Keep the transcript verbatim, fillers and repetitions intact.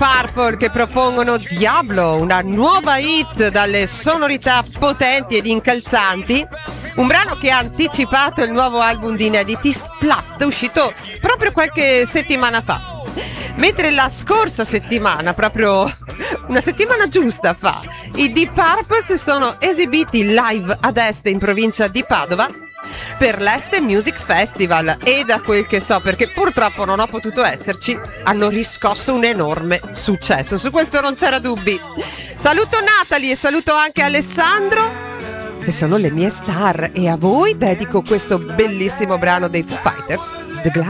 Purple che propongono Diablo, una nuova hit dalle sonorità potenti ed incalzanti, un brano che ha anticipato il nuovo album di inediti Splat, uscito proprio qualche settimana fa. Mentre la scorsa settimana, proprio una settimana giusta fa, i Deep Purple si sono esibiti live ad Este in provincia di Padova per l'Este Music Festival e, da quel che so, perché purtroppo non ho potuto esserci, hanno riscosso un enorme successo. Su questo non c'era dubbi. Saluto Natalie e saluto anche Alessandro, che sono le mie star, e a voi dedico questo bellissimo brano dei Foo Fighters, The Glass